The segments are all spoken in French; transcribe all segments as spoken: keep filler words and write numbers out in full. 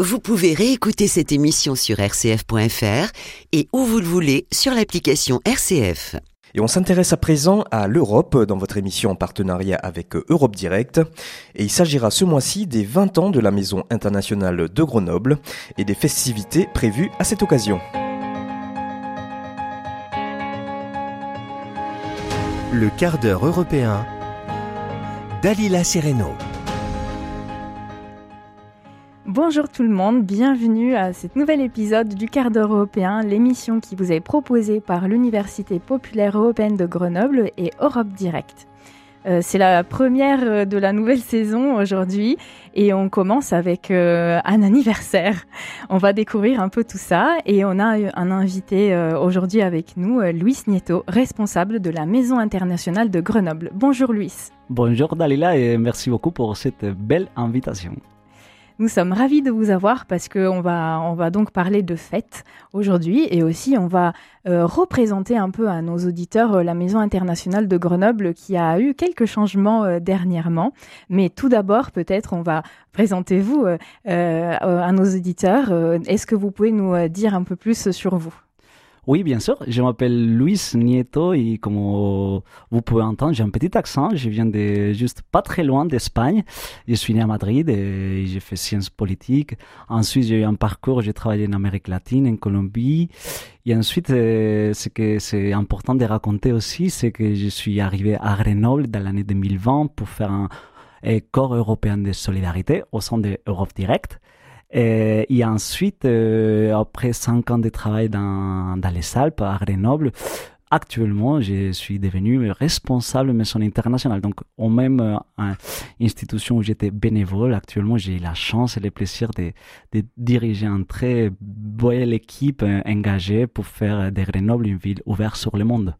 Vous pouvez réécouter cette émission sur r c f point f r et où vous le voulez sur l'application R C F. Et on s'intéresse à présent à l'Europe dans votre émission en partenariat avec Europe Direct. Et il s'agira ce mois-ci des vingt ans de la Maison internationale de Grenoble et des festivités prévues à cette occasion. Le quart d'heure européen, Dalila Sereno. Bonjour tout le monde, bienvenue à cet nouvel épisode du quart d'heure européen, l'émission qui vous est proposée par l'Université populaire européenne de Grenoble et Europe Direct. Euh, c'est la première de la nouvelle saison aujourd'hui et on commence avec euh, un anniversaire. On va découvrir un peu tout ça et on a un invité euh, aujourd'hui avec nous, euh, Luis Nieto, responsable de la Maison internationale de Grenoble. Bonjour Luis. Bonjour Dalila et merci beaucoup pour cette belle invitation. Nous sommes ravis de vous avoir parce qu'on va, on va donc parler de fêtes aujourd'hui et aussi on va euh, représenter un peu à nos auditeurs euh, la Maison internationale de Grenoble qui a eu quelques changements euh, dernièrement. Mais tout d'abord, peut-être, on va présenter vous euh, euh, à nos auditeurs. Euh, est-ce que vous pouvez nous euh, dire un peu plus sur vous ? Oui, bien sûr. Je m'appelle Luis Nieto et comme vous pouvez entendre, j'ai un petit accent. Je viens de juste pas très loin d'Espagne. Je suis né à Madrid et j'ai fait sciences politiques. Ensuite, j'ai eu un parcours, j'ai travaillé en Amérique latine, en Colombie. Et ensuite, euh, ce que c'est important de raconter aussi, c'est que je suis arrivé à Grenoble dans l'année deux mille vingt pour faire un, un corps européen de solidarité au sein de Europe Direct. Et, et ensuite, euh, après cinq ans de travail dans, dans les Alpes, à Grenoble, actuellement, je suis devenu responsable de Maison internationale. Donc, au même euh, institution où j'étais bénévole, actuellement, j'ai la chance et le plaisir de, de diriger une très belle équipe euh, engagée pour faire de Grenoble une ville ouverte sur le monde.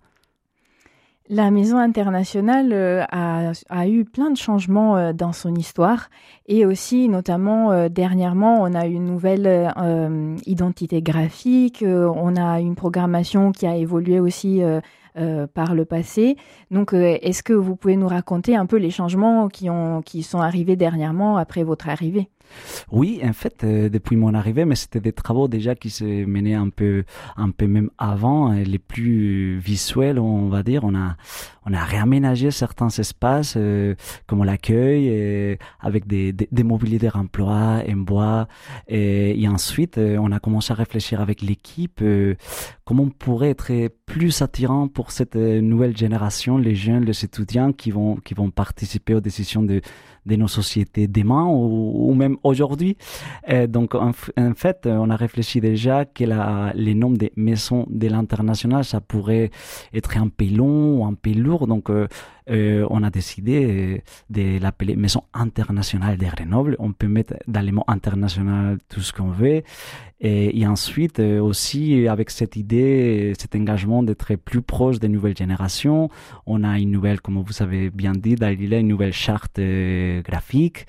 La Maison internationale euh, a, a eu plein de changements euh, dans son histoire et aussi, notamment, euh, dernièrement, on a une nouvelle euh, identité graphique, euh, on a une programmation qui a évolué aussi euh, euh, par le passé. Donc, euh, est-ce que vous pouvez nous raconter un peu les changements qui, ont, qui sont arrivés dernièrement après votre arrivée ? Oui, en fait, euh, depuis mon arrivée, mais c'était des travaux déjà qui se menaient un peu, un peu même avant, les plus visuels, on va dire. On a, on a réaménagé certains espaces, euh, comme l'accueil, et avec des, des, des mobiliers de remploi en bois. Et, et ensuite, euh, on a commencé à réfléchir avec l'équipe, euh, comment on pourrait être plus attirant pour cette nouvelle génération, les jeunes, les étudiants qui vont, qui vont participer aux décisions de, de nos sociétés demain ou, ou même aujourd'hui. Et donc, en, en fait, on a réfléchi déjà que la, les noms des maisons de l'international, ça pourrait être un peu long ou un peu lourd. Donc, euh, euh, on a décidé de l'appeler Maison internationale de Grenoble. On peut mettre dans les mots international tout ce qu'on veut. Et, et ensuite, euh, aussi, avec cette idée, cet engagement d'être plus proche des nouvelles générations, on a une nouvelle, comme vous avez bien dit, Dalila, une nouvelle charte euh, graphique,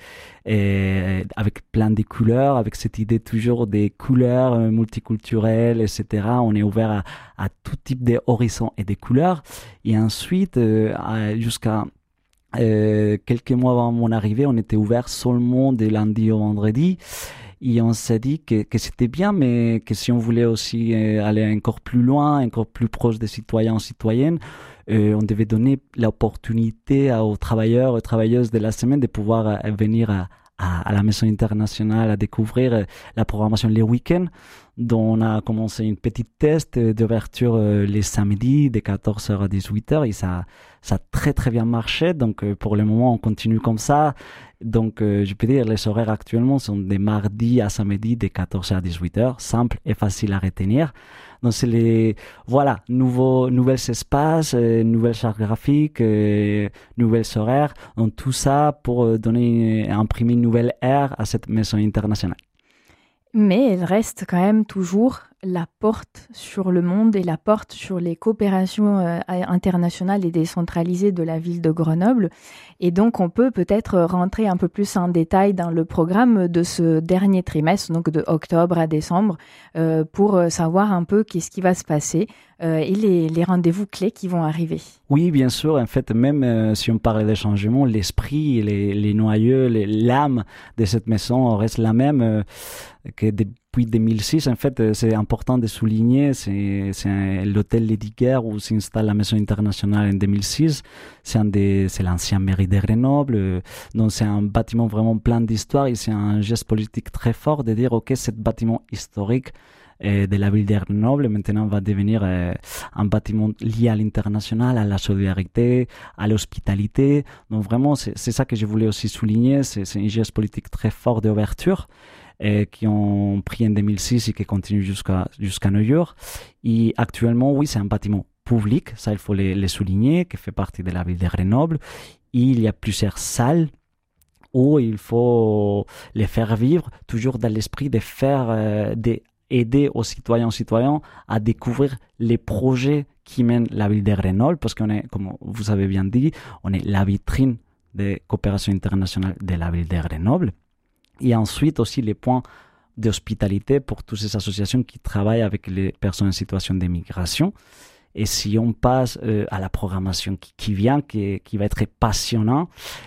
et, avec plein de couleurs, avec cette idée toujours des couleurs euh, multiculturelles, et cetera. On est ouvert à, à tout type d'horizons et de couleurs. Et ensuite, euh, à, jusqu'à euh, quelques mois avant mon arrivée, on était ouvert seulement de lundi au vendredi. Et on s'est dit que, que c'était bien, mais que si on voulait aussi aller encore plus loin, encore plus proche des citoyens et citoyennes, euh, on devait donner l'opportunité aux travailleurs et travailleuses de la semaine de pouvoir venir à, à, à la Maison internationale à découvrir la programmation les week-ends. Donc on a commencé une petite test d'ouverture les samedis de quatorze heures à dix-huit heures et ça, ça a très très bien marché. Donc pour le moment on continue comme ça. Donc euh, je peux dire les horaires actuellement sont des mardis à samedi de quatorze heures à dix-huit heures, simple et facile à retenir. Donc c'est les voilà nouveaux nouvelles espaces, euh, nouvelles chartes graphiques, euh, nouvelles horaires. Donc tout ça pour euh, donner imprimer une nouvelle ère à cette maison internationale. Mais elle reste quand même toujours la porte sur le monde et la porte sur les coopérations euh, internationales et décentralisées de la ville de Grenoble. Et donc, on peut peut-être rentrer un peu plus en détail dans le programme de ce dernier trimestre, donc de octobre à décembre, euh, pour savoir un peu qu'est-ce qui va se passer euh, et les, les rendez-vous clés qui vont arriver. Oui, bien sûr. En fait, même euh, si on parle des changements, l'esprit, les, les noyaux, les, l'âme de cette maison reste la même euh, que depuis deux mille six. En fait, c'est important de souligner, c'est, c'est un, l'hôtel Lediger où s'installe la Maison internationale en deux mille six. C'est, un des, c'est l'ancien mairie de Grenoble. Euh, donc, c'est un bâtiment vraiment plein d'histoire et c'est un geste politique très fort de dire, OK, ce bâtiment historique de la ville de Grenoble maintenant va devenir euh, un bâtiment lié à l'international, à la solidarité, à l'hospitalité. Donc vraiment, c'est, c'est ça que je voulais aussi souligner. C'est, c'est un geste politique très fort d'ouverture euh, qui ont pris en deux mille six et qui continue jusqu'à, jusqu'à New York. Et actuellement, oui, c'est un bâtiment public, ça il faut le, le souligner, qui fait partie de la ville de Grenoble. Et il y a plusieurs salles où il faut les faire vivre, toujours dans l'esprit de faire euh, des aider aux citoyens et citoyens à découvrir les projets qui mènent la ville de Grenoble, parce qu'on est, comme vous avez bien dit, on est la vitrine des coopérations internationales de la ville de Grenoble. Et ensuite aussi les points d'hospitalité pour toutes ces associations qui travaillent avec les personnes en situation d'immigration. Et si on passe euh, à la programmation qui, qui vient, qui, qui va être passionnante,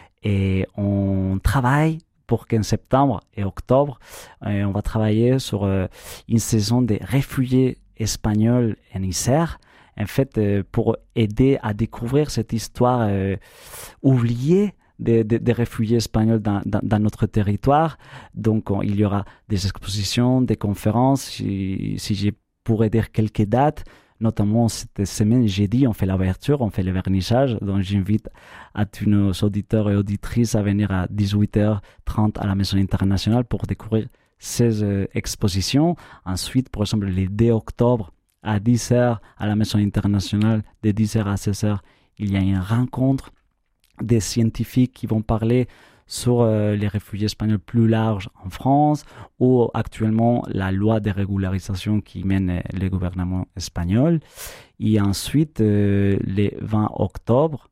et on travaille pour qu'en septembre et octobre, euh, on va travailler sur euh, une saison des réfugiés espagnols en Isère, en fait, euh, pour aider à découvrir cette histoire euh, oubliée des, des, des réfugiés espagnols dans, dans, dans notre territoire. Donc, on, il y aura des expositions, des conférences, si, si je pourrais dire quelques dates. Notamment cette semaine, jeudi, on fait l'ouverture, on fait le vernissage. Donc, j'invite à tous nos auditeurs et auditrices à venir à dix-huit heures trente à la Maison internationale pour découvrir ces euh, expositions. Ensuite, par exemple, le deux octobre à dix heures à la Maison internationale, de dix heures à seize heures, il y a une rencontre des scientifiques qui vont parler sur euh, les réfugiés espagnols plus larges en France, ou actuellement la loi de régularisation qui mène euh, le gouvernement espagnol. Et ensuite, euh, le vingt octobre,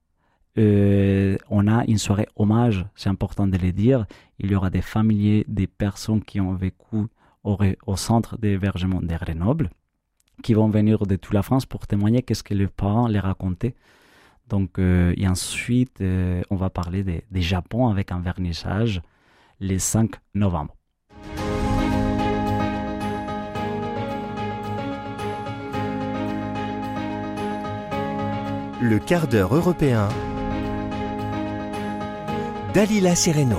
euh, on a une soirée hommage, c'est important de le dire. Il y aura des familiers, des personnes qui ont vécu au, au centre d'hébergement de Grenoble, qui vont venir de toute la France pour témoigner qu'est-ce que les parents les racontaient. Donc, euh, et ensuite, euh, on va parler des de Japon avec un vernissage le cinq novembre. Le quart d'heure européen. Dalila Sereno.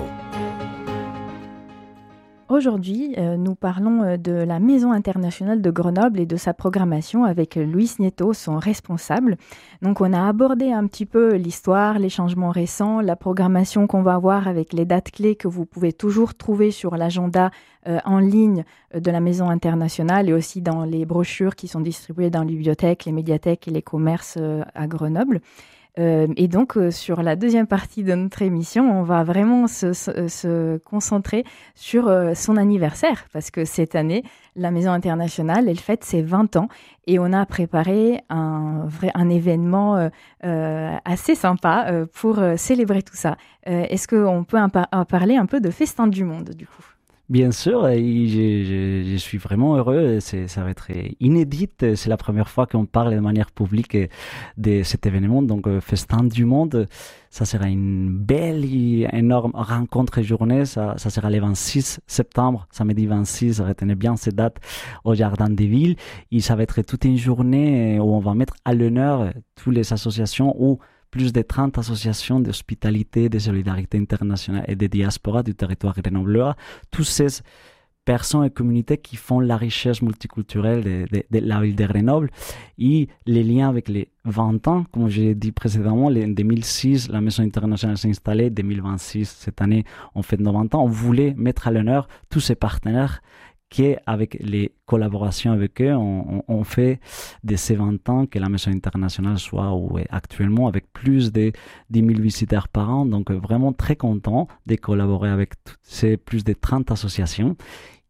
Aujourd'hui, euh, nous parlons euh, de la Maison internationale de Grenoble et de sa programmation avec Luis Nieto, son responsable. Donc, on a abordé un petit peu l'histoire, les changements récents, la programmation qu'on va avoir avec les dates clés que vous pouvez toujours trouver sur l'agenda euh, en ligne de la Maison internationale et aussi dans les brochures qui sont distribuées dans les bibliothèques, les médiathèques et les commerces euh, à Grenoble. Euh, et donc, euh, sur la deuxième partie de notre émission, on va vraiment se, se, se concentrer sur euh, son anniversaire, parce que cette année, la Maison internationale, elle fête ses vingt ans, et on a préparé un, vrai, un événement euh, euh, assez sympa euh, pour euh, célébrer tout ça. Euh, est-ce qu'on peut en, par- en parler un peu de Festin du Monde, du coup ? Bien sûr, et je, je, je suis vraiment heureux. C'est, ça va être inédit. C'est la première fois qu'on parle de manière publique de cet événement. Donc, Festin du Monde, ça sera une belle et énorme rencontre et journée. Ça, ça sera le vingt-six septembre, samedi vingt-six. Retenez bien ces dates au Jardin des Villes. Et ça va être toute une journée où on va mettre à l'honneur toutes les associations où plus de trente associations d'hospitalité, de solidarité internationale et de diaspora du territoire grenoblois. Toutes ces personnes et communautés qui font la richesse multiculturelle de, de, de la ville de Grenoble. Et les liens avec les vingt ans, comme j'ai dit précédemment, en deux mille six, la Maison internationale s'est installée. deux mille vingt-six, cette année, on fête nos vingt ans. On voulait mettre à l'honneur tous ces partenaires qui, avec les collaborations avec eux, on, on, on fait de ces vingt ans que la Maison internationale soit où est actuellement avec plus de dix mille visiteurs par an. Donc, vraiment très content de collaborer avec toutes ces plus de trente associations.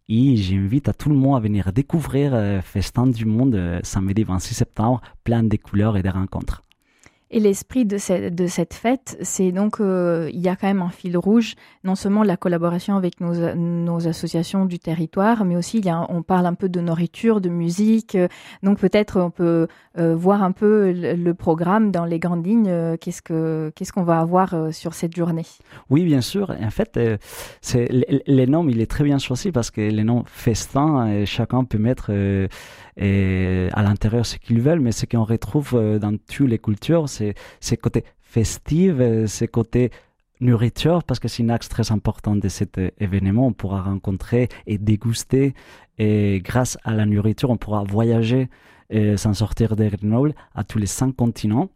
Et j'invite à tout le monde à venir découvrir euh, Festin du Monde euh, samedi vingt-six septembre, plein de couleurs et de rencontres. Et l'esprit de cette, de cette fête, c'est donc, euh, il y a quand même un fil rouge, non seulement la collaboration avec nos, nos associations du territoire, mais aussi il y a, on parle un peu de nourriture, de musique. Euh, donc peut-être on peut euh, voir un peu le, le programme dans les grandes lignes. Euh, qu'est-ce que, qu'est-ce qu'on va avoir euh, sur cette journée? Oui, bien sûr. En fait, euh, c'est, le, le nom, il est très bien choisi parce que le nom festin, euh, chacun peut mettre euh, et à l'intérieur ce qu'ils veulent, mais ce qu'on retrouve euh, dans toutes les cultures, c'est ce côté festif, ce côté nourriture, parce que c'est un axe très important de cet événement. On pourra rencontrer et déguster, et grâce à la nourriture, on pourra voyager et s'en sortir de Grenoble à tous les cinq continents.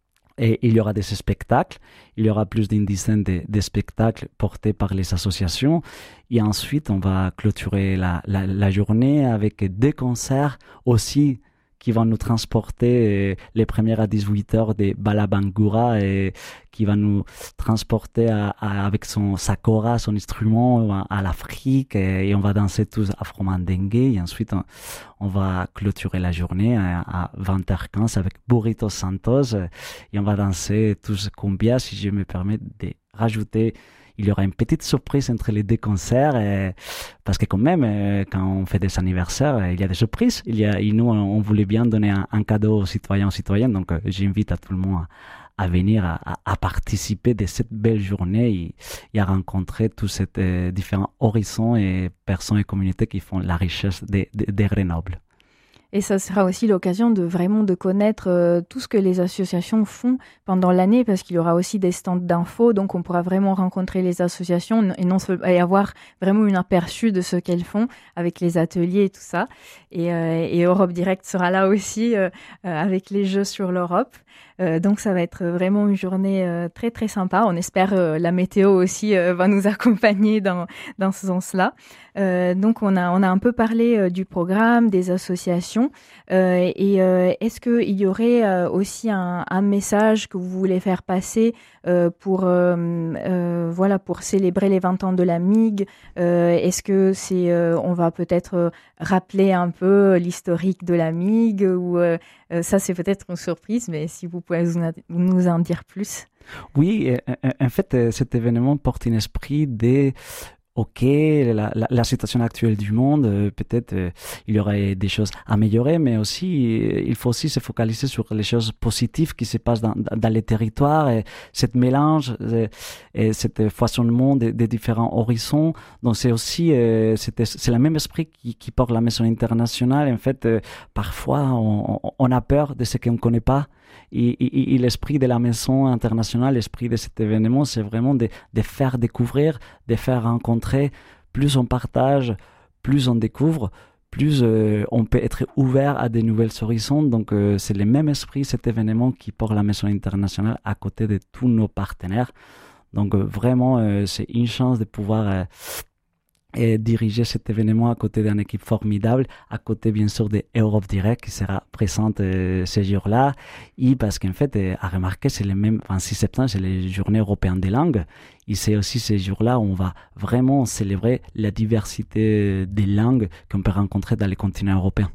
Et il y aura des spectacles, il y aura plus d'une dizaine de, de spectacles portés par les associations. Et ensuite, on va clôturer la, la, la journée avec des concerts aussi qui vont nous transporter, les premières à dix-huit heures de Balabangura, et qui va nous transporter à, à, avec son sakora, son instrument, à, à l'Afrique, et, et on va danser tous afro-mandingue. Et ensuite, on, on va clôturer la journée à, à vingt heures quinze avec Burritos Santos, et on va danser tous cumbia, si je me permets de rajouter. Il y aura une petite surprise entre les deux concerts, et, parce que quand même, quand on fait des anniversaires, il y a des surprises. Il y a, et nous, on voulait bien donner un, un cadeau aux citoyens, aux citoyennes, donc j'invite à tout le monde à, à venir, à, à participer de cette belle journée et, et à rencontrer tous ces euh, différents horizons et personnes et communautés qui font la richesse de, de, de Grenoble. Et ça sera aussi l'occasion de vraiment de connaître euh, tout ce que les associations font pendant l'année, parce qu'il y aura aussi des stands d'infos, donc on pourra vraiment rencontrer les associations et, non, et avoir vraiment un aperçu de ce qu'elles font avec les ateliers et tout ça. Et, euh, et Europe Direct sera là aussi euh, avec les Jeux sur l'Europe. Euh, donc ça va être vraiment une journée euh, très très sympa. On espère euh, la météo aussi euh, va nous accompagner dans dans ce sens-là. Euh, donc on a on a un peu parlé euh, du programme, des associations. Euh, et euh, est-ce que il y aurait euh, aussi un, un message que vous voulez faire passer euh, pour euh, euh, voilà pour célébrer les vingt ans de la M I G? Euh, est-ce que c'est euh, on va peut-être euh, rappeler un peu l'historique de la M I G, ou euh, euh, ça c'est peut-être une surprise, mais si vous pouvez nous en dire plus. Oui, en fait, cet événement porte un esprit de ok, la, la, la situation actuelle du monde, euh, peut-être euh, il y aurait des choses à améliorer, mais aussi euh, il faut aussi se focaliser sur les choses positives qui se passent dans, dans les territoires, et cette mélange et, et cet foisonnement des, des différents horizons. Donc c'est aussi euh, c'est, c'est le même esprit qui, qui porte la Maison internationale. En fait, euh, parfois on, on a peur de ce qu'on ne connaît pas. Et, et, et l'esprit de la Maison internationale, l'esprit de cet événement, c'est vraiment de, de faire découvrir, de faire rencontrer. Plus on partage, plus on découvre, plus euh, on peut être ouvert à de nouvelles horizons. Donc euh, c'est le même esprit, cet événement, qui porte la Maison internationale à côté de tous nos partenaires. Donc euh, vraiment, euh, c'est une chance de pouvoir euh, et diriger cet événement à côté d'une équipe formidable, à côté bien sûr de Europe Direct qui sera présente euh, ces jours-là. Et parce qu'en fait, euh, à remarquer, c'est le même vingt-six septembre, c'est les journées européennes des langues. Et c'est aussi ces jours-là où on va vraiment célébrer la diversité des langues qu'on peut rencontrer dans les continents européens.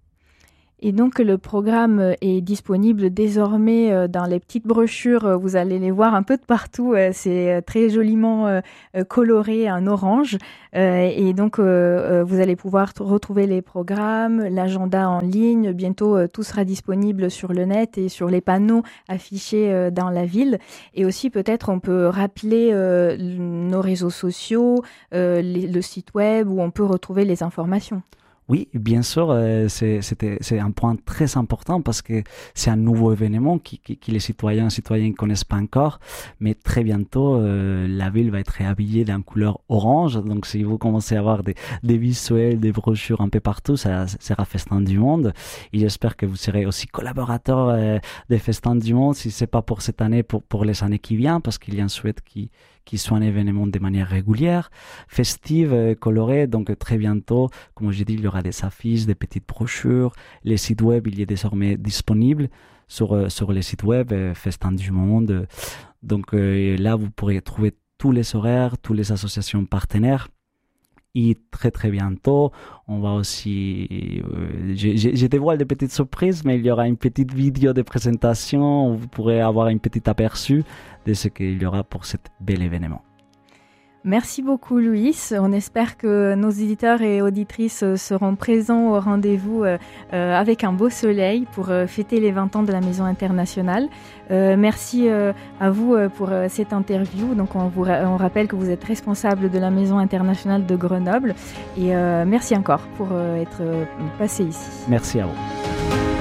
Et donc le programme est disponible désormais dans les petites brochures. Vous allez les voir un peu de partout. C'est très joliment coloré en orange. Et donc vous allez pouvoir retrouver les programmes, l'agenda en ligne. Bientôt tout sera disponible sur le net et sur les panneaux affichés dans la ville. Et aussi peut-être on peut rappeler nos réseaux sociaux, le site web où on peut retrouver les informations. Oui, bien sûr, euh, c'est, c'était, c'est un point très important parce que c'est un nouveau événement qui, qui, qui les citoyens et citoyennes ne connaissent pas encore. Mais très bientôt, euh, la ville va être habillée d'une couleur orange. Donc, si vous commencez à avoir des, des visuels, des brochures un peu partout, ça, ça sera Festin du Monde. Et j'espère que vous serez aussi collaborateurs euh, des Festins du Monde, si c'est pas pour cette année, pour, pour les années qui viennent, parce qu'il y a un souhait qui qui soit un événement de manière régulière, festive, euh, colorée. Donc très bientôt, comme j'ai dit, il y aura des affiches, des petites brochures. Les sites web, il y est désormais disponible sur euh, sur les sites web euh, Festin du Monde. Donc euh, là, vous pourrez trouver tous les horaires, toutes les associations partenaires. et très très bientôt. On va aussi, euh, je, je, je dévoile des petites surprises, mais il y aura une petite vidéo de présentation où vous pourrez avoir un petit aperçu de ce qu'il y aura pour cet bel événement. Merci beaucoup Louis. On espère que nos éditeurs et auditrices seront présents au rendez-vous euh, euh, avec un beau soleil pour euh, fêter les vingt ans de la Maison Internationale. Euh, merci euh, à vous euh, pour euh, cette interview. Donc on vous ra- on rappelle que vous êtes responsable de la Maison Internationale de Grenoble et euh, merci encore pour euh, être euh, passé ici. Merci à vous.